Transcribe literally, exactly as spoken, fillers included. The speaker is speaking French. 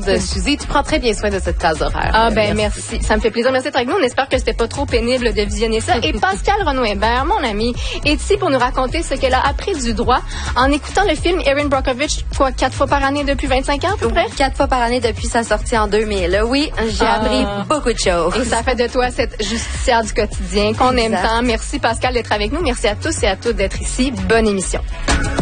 de Suzy. Tu prends très bien soin de cette case horaire. Ah ben merci. merci. Ça me fait plaisir. Merci d'être avec nous. On espère que c'était pas trop pénible de visionner ça. Et Pascal Renaud-Hébert, mon ami, est ici pour nous raconter ce qu'elle a appris du droit en écoutant le film Erin Brockovich, quoi, quatre fois par année depuis vingt-cinq ans à peu près? Quatre fois par année depuis sa sortie en deux mille. Oui, j'ai ah. appris beaucoup de choses. Et ça fait de toi cette justicière du quotidien qu'on aime tant. Merci Pascal d'être avec nous. Merci à tous et à toutes d'être ici. Bonne émission.